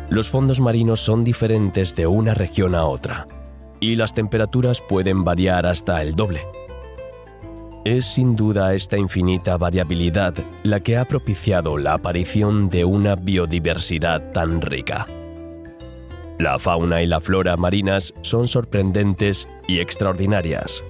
Los fondos marinos son diferentes de una región a otra, y las temperaturas pueden variar hasta el doble. Es sin duda esta infinita variabilidad la que ha propiciado la aparición de una biodiversidad tan rica. La fauna y la flora marinas son sorprendentes y extraordinarias.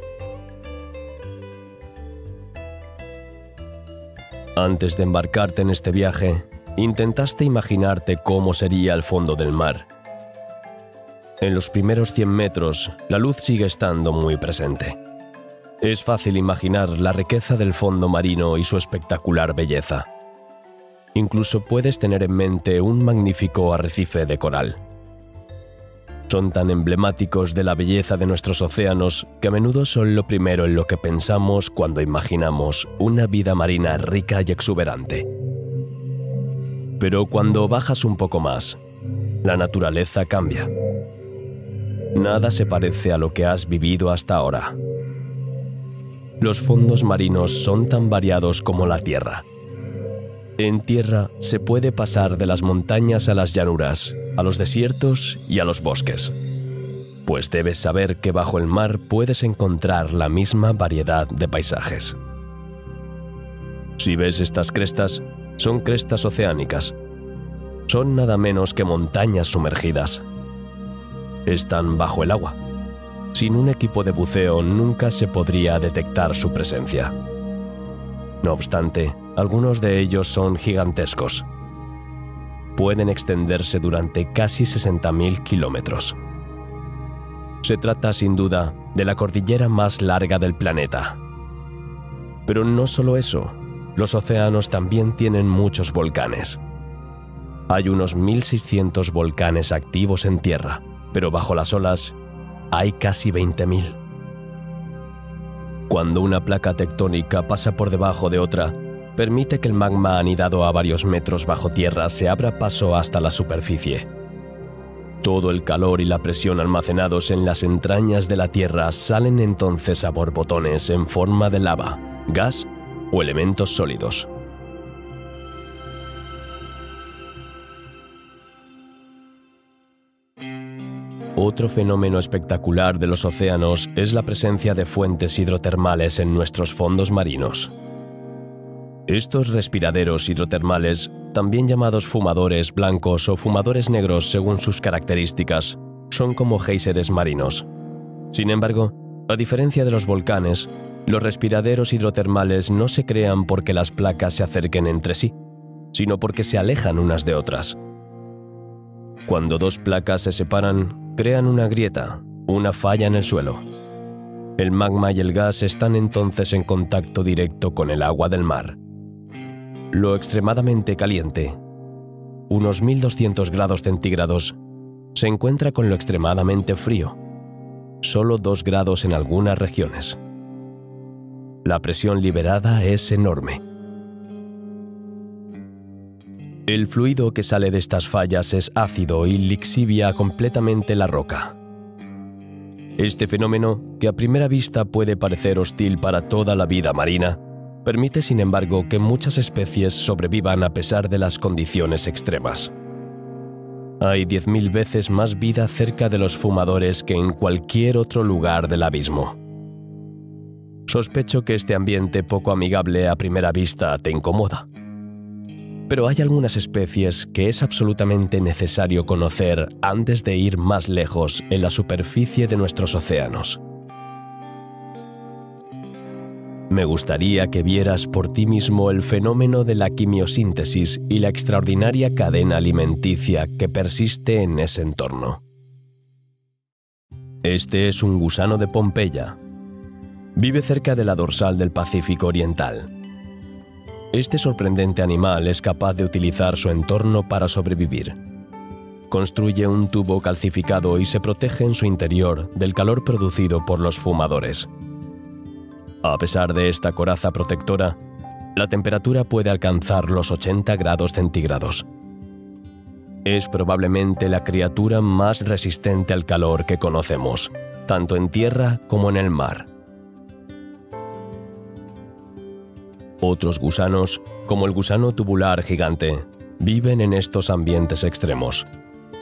Antes de embarcarte en este viaje, intentaste imaginarte cómo sería el fondo del mar. En los primeros 100 metros, la luz sigue estando muy presente. Es fácil imaginar la riqueza del fondo marino y su espectacular belleza. Incluso puedes tener en mente un magnífico arrecife de coral. Son tan emblemáticos de la belleza de nuestros océanos que a menudo son lo primero en lo que pensamos cuando imaginamos una vida marina rica y exuberante. Pero cuando bajas un poco más, la naturaleza cambia. Nada se parece a lo que has vivido hasta ahora. Los fondos marinos son tan variados como la tierra. En tierra se puede pasar de las montañas a las llanuras, a los desiertos y a los bosques. Pues debes saber que bajo el mar puedes encontrar la misma variedad de paisajes. Si ves estas crestas, son crestas oceánicas. Son nada menos que montañas sumergidas. Están bajo el agua. Sin un equipo de buceo nunca se podría detectar su presencia. No obstante, algunos de ellos son gigantescos. Pueden extenderse durante casi 60.000 kilómetros. Se trata, sin duda, de la cordillera más larga del planeta. Pero no solo eso, los océanos también tienen muchos volcanes. Hay unos 1.600 volcanes activos en tierra, pero bajo las olas hay casi 20.000. Cuando una placa tectónica pasa por debajo de otra, permite que el magma anidado a varios metros bajo tierra se abra paso hasta la superficie. Todo el calor y la presión almacenados en las entrañas de la Tierra salen entonces a borbotones en forma de lava, gas o elementos sólidos. Otro fenómeno espectacular de los océanos es la presencia de fuentes hidrotermales en nuestros fondos marinos. Estos respiraderos hidrotermales, también llamados fumadores blancos o fumadores negros según sus características, son como géiseres marinos. Sin embargo, a diferencia de los volcanes, los respiraderos hidrotermales no se crean porque las placas se acerquen entre sí, sino porque se alejan unas de otras. Cuando dos placas se separan, crean una grieta, una falla en el suelo. El magma y el gas están entonces en contacto directo con el agua del mar. Lo extremadamente caliente, unos 1200 grados centígrados, se encuentra con lo extremadamente frío, solo 2 grados en algunas regiones. La presión liberada es enorme. El fluido que sale de estas fallas es ácido y lixivia completamente la roca. Este fenómeno, que a primera vista puede parecer hostil para toda la vida marina, permite sin embargo que muchas especies sobrevivan a pesar de las condiciones extremas. Hay 10.000 veces más vida cerca de los fumadores que en cualquier otro lugar del abismo. Sospecho que este ambiente poco amigable a primera vista te incomoda. Pero hay algunas especies que es absolutamente necesario conocer antes de ir más lejos en la superficie de nuestros océanos. Me gustaría que vieras por ti mismo el fenómeno de la quimiosíntesis y la extraordinaria cadena alimenticia que persiste en ese entorno. Este es un gusano de Pompeya. Vive cerca de la dorsal del Pacífico Oriental. Este sorprendente animal es capaz de utilizar su entorno para sobrevivir. Construye un tubo calcificado y se protege en su interior del calor producido por los fumadores. A pesar de esta coraza protectora, la temperatura puede alcanzar los 80 grados centígrados. Es probablemente la criatura más resistente al calor que conocemos, tanto en tierra como en el mar. Otros gusanos, como el gusano tubular gigante, viven en estos ambientes extremos.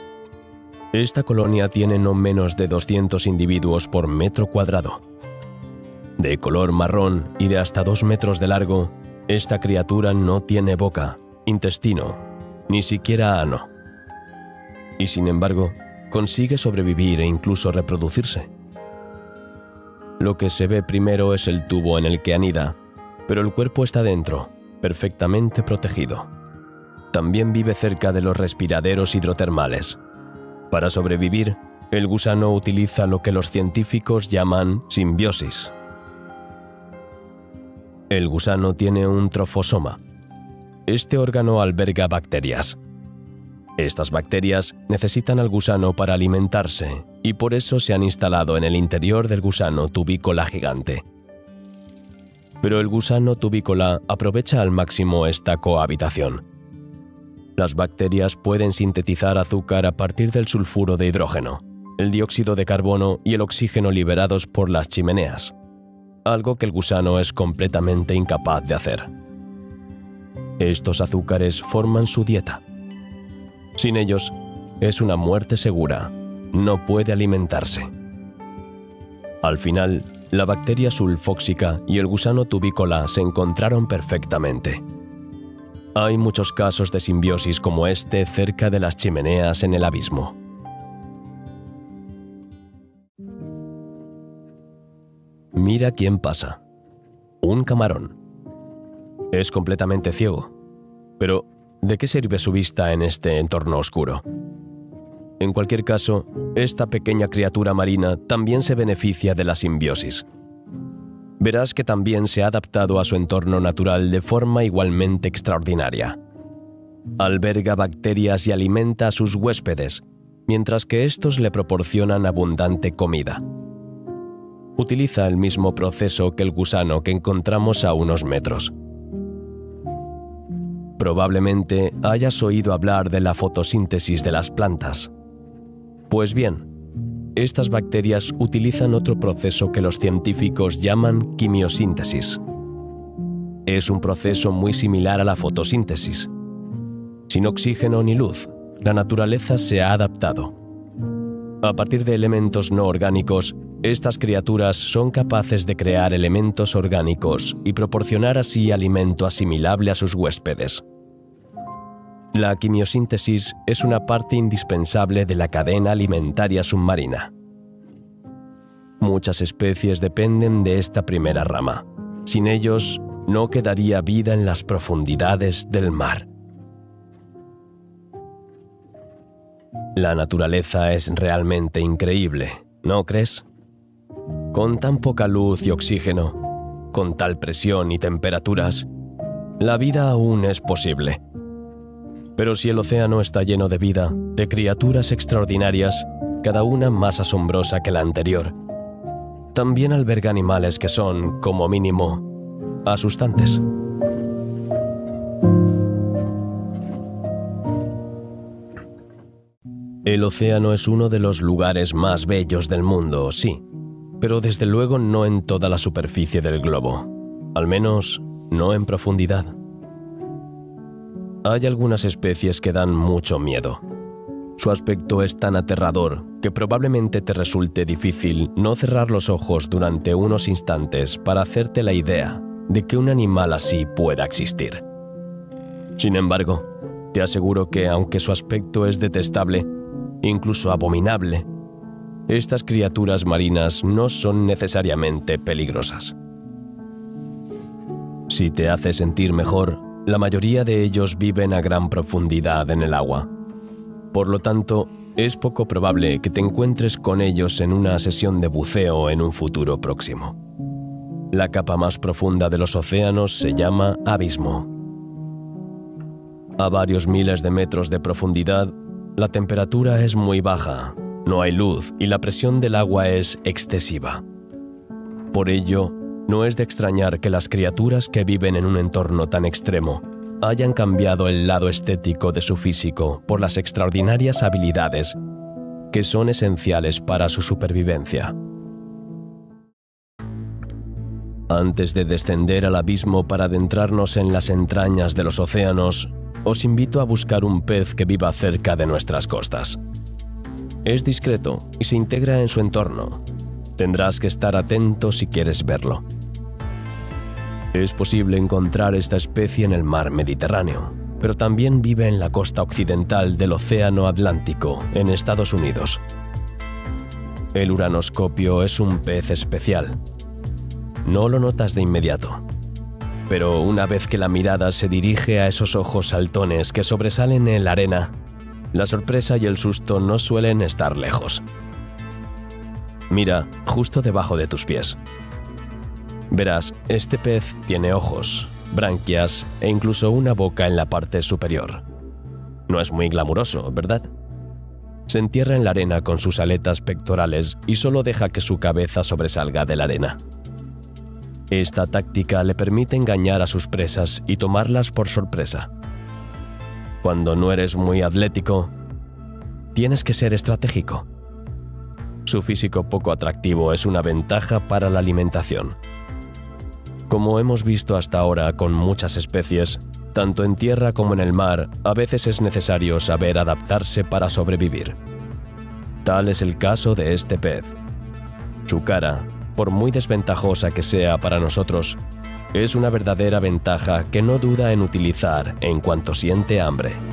Esta colonia tiene no menos de 200 individuos por metro cuadrado. De color marrón y de hasta 2 metros de largo, esta criatura no tiene boca, intestino, ni siquiera ano. Y sin embargo, consigue sobrevivir e incluso reproducirse. Lo que se ve primero es el tubo en el que anida, pero el cuerpo está dentro, perfectamente protegido. También vive cerca de los respiraderos hidrotermales. Para sobrevivir, el gusano utiliza lo que los científicos llaman simbiosis. El gusano tiene un trofosoma. Este órgano alberga bacterias. Estas bacterias necesitan al gusano para alimentarse y por eso se han instalado en el interior del gusano tubícola gigante. Pero el gusano tubícola aprovecha al máximo esta cohabitación. Las bacterias pueden sintetizar azúcar a partir del sulfuro de hidrógeno, el dióxido de carbono y el oxígeno liberados por las chimeneas, algo que el gusano es completamente incapaz de hacer. Estos azúcares forman su dieta. Sin ellos, es una muerte segura, no puede alimentarse. Al final, la bacteria sulfóxica y el gusano tubícola se encontraron perfectamente. Hay muchos casos de simbiosis como este cerca de las chimeneas en el abismo. Mira quién pasa. Un camarón. Es completamente ciego. Pero, ¿de qué sirve su vista en este entorno oscuro? En cualquier caso, esta pequeña criatura marina también se beneficia de la simbiosis. Verás que también se ha adaptado a su entorno natural de forma igualmente extraordinaria. Alberga bacterias y alimenta a sus huéspedes, mientras que estos le proporcionan abundante comida. Utiliza el mismo proceso que el gusano que encontramos a unos metros. Probablemente hayas oído hablar de la fotosíntesis de las plantas. Pues bien, estas bacterias utilizan otro proceso que los científicos llaman quimiosíntesis. Es un proceso muy similar a la fotosíntesis. Sin oxígeno ni luz, la naturaleza se ha adaptado. A partir de elementos no orgánicos, estas criaturas son capaces de crear elementos orgánicos y proporcionar así alimento asimilable a sus huéspedes. La quimiosíntesis es una parte indispensable de la cadena alimentaria submarina. Muchas especies dependen de esta primera rama. Sin ellos, no quedaría vida en las profundidades del mar. La naturaleza es realmente increíble, ¿no crees? Con tan poca luz y oxígeno, con tal presión y temperaturas, la vida aún es posible. Pero si el océano está lleno de vida, de criaturas extraordinarias, cada una más asombrosa que la anterior, también alberga animales que son, como mínimo, asustantes. El océano es uno de los lugares más bellos del mundo, sí, pero desde luego no en toda la superficie del globo, al menos no en profundidad. Hay algunas especies que dan mucho miedo. Su aspecto es tan aterrador que probablemente te resulte difícil no cerrar los ojos durante unos instantes para hacerte la idea de que un animal así pueda existir. Sin embargo, te aseguro que aunque su aspecto es detestable, incluso abominable, estas criaturas marinas no son necesariamente peligrosas. Si te hace sentir mejor, la mayoría de ellos viven a gran profundidad en el agua. Por lo tanto, es poco probable que te encuentres con ellos en una sesión de buceo en un futuro próximo. La capa más profunda de los océanos se llama abismo. A varios miles de metros de profundidad, la temperatura es muy baja, no hay luz y la presión del agua es excesiva. Por ello, no es de extrañar que las criaturas que viven en un entorno tan extremo hayan cambiado el lado estético de su físico por las extraordinarias habilidades que son esenciales para su supervivencia. Antes de descender al abismo para adentrarnos en las entrañas de los océanos, os invito a buscar un pez que viva cerca de nuestras costas. Es discreto y se integra en su entorno. Tendrás que estar atento si quieres verlo. Es posible encontrar esta especie en el mar Mediterráneo, pero también vive en la costa occidental del Océano Atlántico, en Estados Unidos. El uranoscopio es un pez especial. No lo notas de inmediato, pero una vez que la mirada se dirige a esos ojos saltones que sobresalen en la arena, la sorpresa y el susto no suelen estar lejos. Mira justo debajo de tus pies. Verás, este pez tiene ojos, branquias e incluso una boca en la parte superior. No es muy glamuroso, ¿verdad? Se entierra en la arena con sus aletas pectorales y solo deja que su cabeza sobresalga de la arena. Esta táctica le permite engañar a sus presas y tomarlas por sorpresa. Cuando no eres muy atlético, tienes que ser estratégico. Su físico poco atractivo es una ventaja para la alimentación. Como hemos visto hasta ahora con muchas especies, tanto en tierra como en el mar, a veces es necesario saber adaptarse para sobrevivir. Tal es el caso de este pez. Su cara, por muy desventajosa que sea para nosotros, es una verdadera ventaja que no duda en utilizar en cuanto siente hambre.